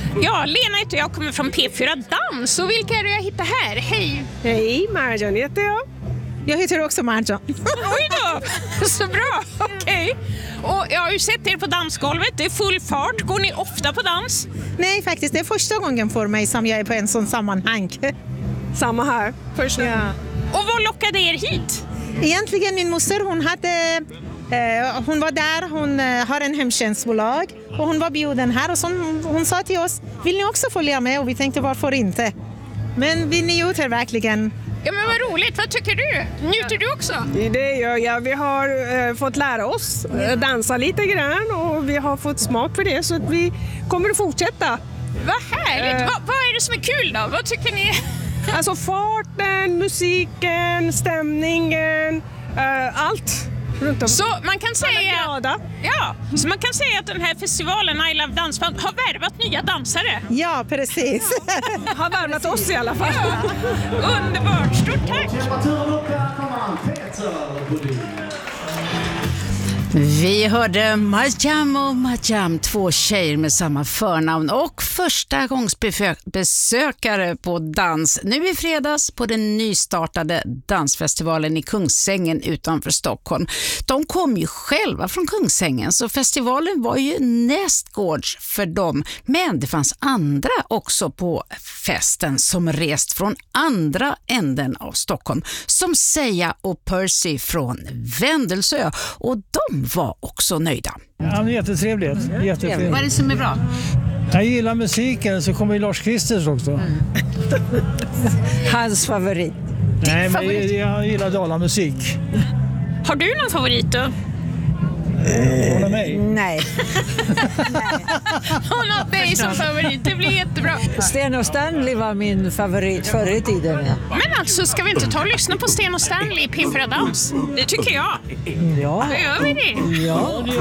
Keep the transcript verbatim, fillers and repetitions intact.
Ja, Lena heter jag, kommer från P fyra Dans. Och vilka är det jag hittar här? Hej! Hej, Marjan heter jag. Jag heter också Marjan. Oj då! Så bra, okej. Okay. Och jag har ju sett er på dansgolvet, det är full fart. Går ni ofta på dans? Nej, faktiskt, det är första gången för mig som jag är på en sån sammanhang. Samma här. Första. Ja. Och vad lockade er hit? Egentligen min moster, hon hade... Eh, hon var där, hon eh, har en hemtjänstbolag och hon var bjuden här och så hon, hon sa till oss, vill ni också följa med? Och vi tänkte, varför inte? Men vi njuter verkligen. Ja, men vad roligt, vad tycker du? Njuter du också? Det gör jag. Vi har eh, fått lära oss eh, dansa lite grann och vi har fått smak för det så att vi kommer att fortsätta. Vad härligt! Eh. Va, vad är det som är kul då? Vad tycker ni? Alltså farten, musiken, stämningen, eh, allt. Runt om. Så man kan säga, glada. ja, så man kan säga att den här festivalen I Love Dansband har värvat nya dansare. Ja, precis. Har värvat oss i alla fall. Ja. Underbart, stort tack! Vi hörde Marjam och Marjam, två tjejer med samma förnamn och första gångs besökare på dans nu i fredags på den nystartade dansfestivalen i Kungsängen utanför Stockholm. De kom ju själva från Kungsängen så festivalen var ju nästgårds för dem, men det fanns andra också på festen som rest från andra änden av Stockholm, som Seja och Percy från Vändelsö, och de var också nöjda. Ja, men jättetrevligt. jättetrevligt. Vad är det som är bra? Jag gillar musiken, så kommer ju Lars Kristers också. Mm. Hans favorit. Nej, men favorit? Jag, jag gillar dalamusik. Har du någon favorit då? Hon är mig. Nej. Hon har dig som favorit, det blir jättebra. Sten och Stanley var min favorit förr i tiden. Ja. Men alltså, ska vi inte ta och lyssna på Sten och Stanley i P fyra Dans? Det tycker jag. Ja. Då gör vi det. Ja.